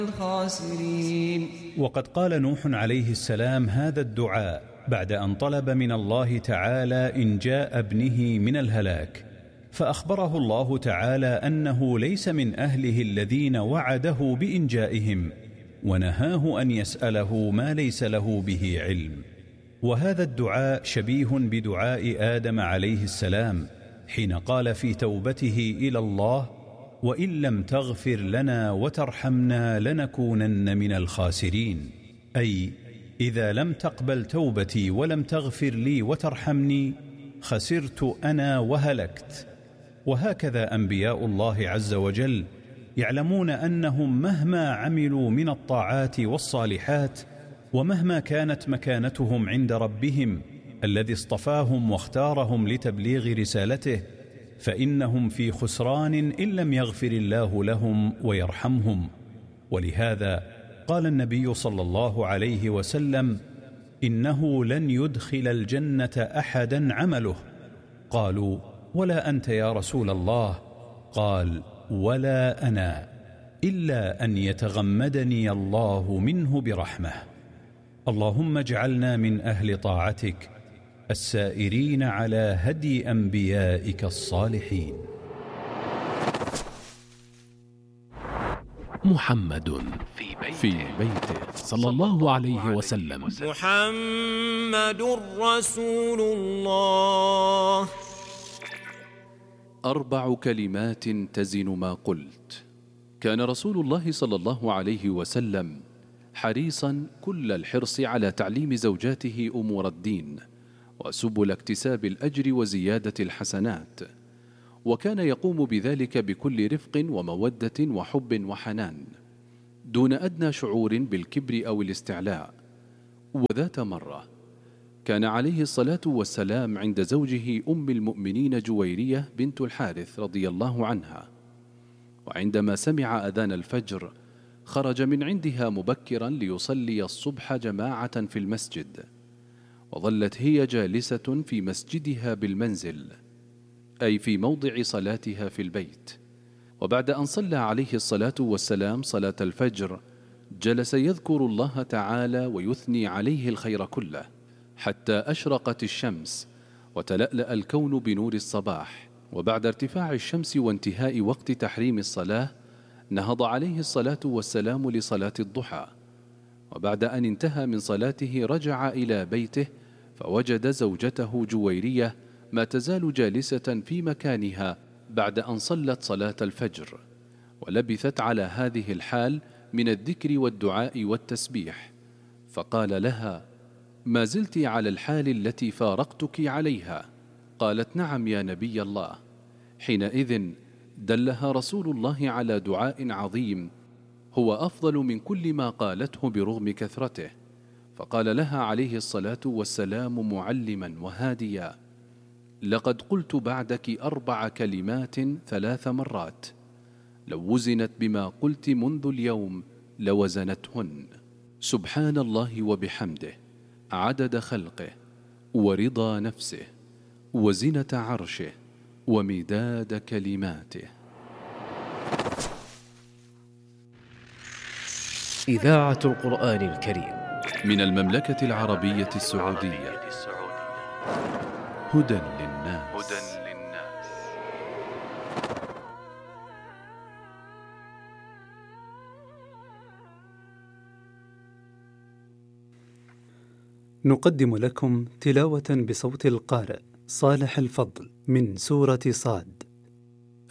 الخاسرين. وقد قال نوح عليه السلام هذا الدعاء بعد أن طلب من الله تعالى إنجاء ابنه من الهلاك، فأخبره الله تعالى أنه ليس من أهله الذين وعده بإنجائهم، ونهاه أن يسأله ما ليس له به علم. وهذا الدعاء شبيه بدعاء آدم عليه السلام حين قال في توبته إلى الله: وإن لم تغفر لنا وترحمنا لنكونن من الخاسرين، أي إذا لم تقبل توبتي ولم تغفر لي وترحمني خسرت أنا وهلكت. وهكذا أنبياء الله عز وجل يعلمون أنهم مهما عملوا من الطاعات والصالحات، ومهما كانت مكانتهم عند ربهم الذي اصطفاهم واختارهم لتبليغ رسالته، فإنهم في خسران إن لم يغفر الله لهم ويرحمهم. ولهذا قال النبي صلى الله عليه وسلم: إنه لن يدخل الجنة أحدا عمله. قالوا: ولا أنت يا رسول الله؟ قال: ولا أنا، إلا أن يتغمدني الله منه برحمة. اللهم اجعلنا من أهل طاعتك السائرين على هدي أنبيائك الصالحين. محمد في بيته صلى الله عليه وسلم. محمد رسول الله. 4 كلمات تزن ما قلت. كان رسول الله صلى الله عليه وسلم حريصا كل الحرص على تعليم زوجاته أمور الدين وسبل اكتساب الأجر وزيادة الحسنات، وكان يقوم بذلك بكل رفق ومودة وحب وحنان، دون أدنى شعور بالكبر أو الاستعلاء. وذات مرة كان عليه الصلاة والسلام عند زوجه أم المؤمنين جويرية بنت الحارث رضي الله عنها، وعندما سمع أذان الفجر خرج من عندها مبكرا ليصلي الصبح جماعة في المسجد، وظلت هي جالسة في مسجدها بالمنزل، أي في موضع صلاتها في البيت. وبعد أن صلى عليه الصلاة والسلام صلاة الفجر جلس يذكر الله تعالى ويثني عليه الخير كله، حتى أشرقت الشمس وتلألأ الكون بنور الصباح. وبعد ارتفاع الشمس وانتهاء وقت تحريم الصلاة نهض عليه الصلاة والسلام لصلاة الضحى، وبعد أن انتهى من صلاته رجع إلى بيته فوجد زوجته جويرية ما تزال جالسة في مكانها بعد أن صلت صلاة الفجر، ولبثت على هذه الحال من الذكر والدعاء والتسبيح. فقال لها: ما زلت على الحال التي فارقتك عليها؟ قالت: نعم يا نبي الله. حينئذ دلها رسول الله على دعاء عظيم هو أفضل من كل ما قالته برغم كثرته، فقال لها عليه الصلاة والسلام معلما وهاديا: لقد قلت بعدك 4 كلمات 3 مرات، لو وزنت بما قلت منذ اليوم لوزنتهن: سبحان الله وبحمده، عدد خلقه، ورضا نفسه، وزنة عرشه، ومداد كلماته. إذاعة القرآن الكريم من المملكة العربية السعودية. هدى للناس. نقدم لكم تلاوة بصوت القارئ صالح الفضل من سورة صاد.